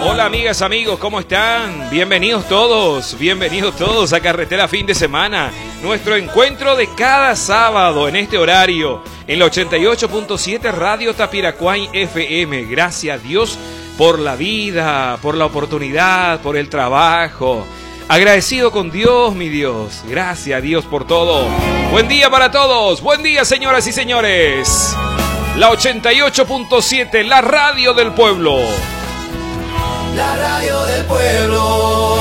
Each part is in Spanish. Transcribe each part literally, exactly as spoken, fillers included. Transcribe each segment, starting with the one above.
Hola amigas, amigos, ¿cómo están? Bienvenidos todos, bienvenidos todos a Carretera Fin de Semana. Nuestro encuentro de cada sábado en este horario, en la ochenta y ocho punto siete Radio Tapiracuay F M. Gracias a Dios por la vida, por la oportunidad, por el trabajo. Agradecido con Dios, mi Dios. Gracias a Dios por todo. Buen día para todos. Buen día, señoras y señores. La ochenta y ocho punto siete, la radio del pueblo. La radio del pueblo.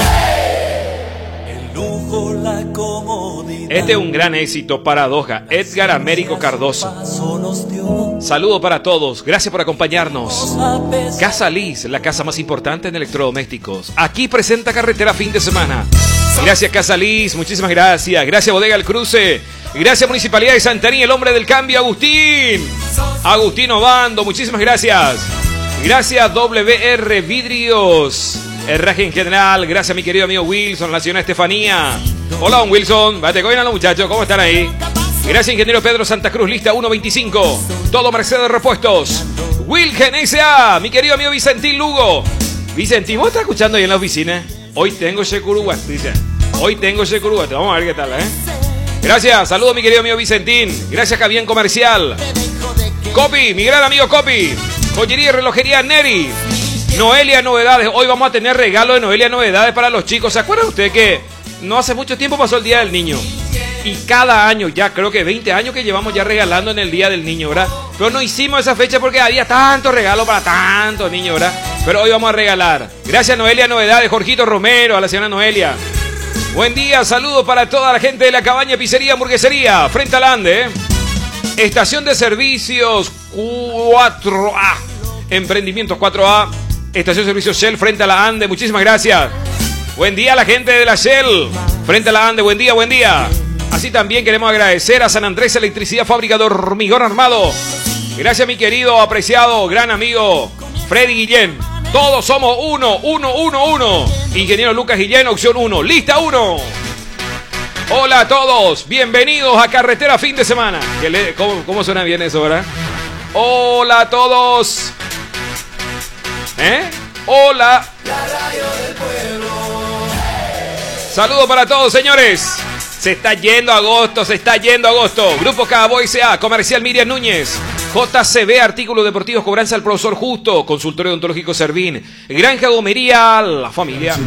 El lujo, la comodidad. Este es un gran éxito, Paradoja. Edgar Américo Cardoso. Saludo para todos. Gracias por acompañarnos. Casa Liz, la casa más importante en electrodomésticos. Aquí presenta Carretera Fin de Semana. Gracias, Casa Liz. Muchísimas gracias. Gracias, Bodega El Cruce. Gracias, Municipalidad de Santaní, el hombre del cambio, Agustín. Agustín Obando. Muchísimas gracias. Gracias, W R Vidrios, Herraje en general. Gracias, mi querido amigo Wilson, la señora Estefanía. Hola, don Wilson. Vate, ¿cómo están los muchachos? ¿Cómo están ahí? Gracias, ingeniero Pedro Santa Cruz, lista uno veinticinco. Todo Mercedes Repuestos. Wilgen S A, mi querido amigo Vicentín Lugo. Vicentín, ¿vos estás escuchando ahí en la oficina? Hoy tengo Shekuruwa, dice. Hoy tengo Shekuruwa. Vamos a ver qué tal, ¿eh? Gracias, saludos, mi querido amigo Vicentín. Gracias, Javier Comercial. Copi, mi gran amigo Copi. Joyería y relojería Neri. Noelia Novedades. Hoy vamos a tener regalo de Noelia Novedades para los chicos. ¿Se acuerdan ustedes que no hace mucho tiempo pasó el Día del Niño? Y cada año, ya creo que veinte años que llevamos ya regalando en el Día del Niño, ¿verdad? Pero no hicimos esa fecha porque había tantos regalos para tantos niños, ¿verdad? Pero hoy vamos a regalar. Gracias, Noelia Novedades, Jorgito Romero, a la señora Noelia. Buen día, saludos para toda la gente de la Cabaña Pizzería Hamburguesería, frente al Ande, ¿eh? Estación de servicios cuatro A. Emprendimientos cuatro A. Estación de servicios Shell frente a la Ande. Muchísimas gracias. Buen día a la gente de la Shell frente a la Ande. Buen día, buen día. Así también queremos agradecer a San Andrés Electricidad, fábrica de hormigón armado. Gracias, mi querido, apreciado, gran amigo Freddy Guillén. Todos somos uno, uno, uno, uno. Ingeniero Lucas Guillén, opción uno. Lista uno. Hola a todos, bienvenidos a Carretera Fin de Semana. ¿Cómo, cómo suena bien eso, verdad? Hola a todos. ¿Eh? Hola. La radio del pueblo. Saludos para todos, señores. Se está yendo agosto, se está yendo agosto. Grupo Cowboy S A, Comercial Miriam Núñez. J C B, Artículos Deportivos, Cobranza al Profesor Justo. Consultorio Odontológico Servín. Granja Gomería, la familia.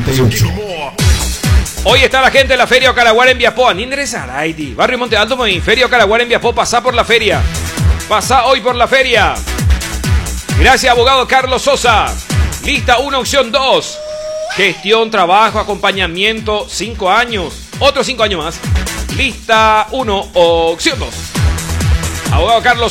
Hoy está la gente de la Feria Ocaraguara en Viapó. Nindres Araiti. Barrio Monte Alto, Feria Ocaraguara en Viapó. Pasá por la feria. Pasá hoy por la feria. Gracias, abogado Carlos Sosa. Lista uno, opción dos. Gestión, trabajo, acompañamiento, cinco años. Otros cinco años más. Lista uno, opción dos. Abogado Carlos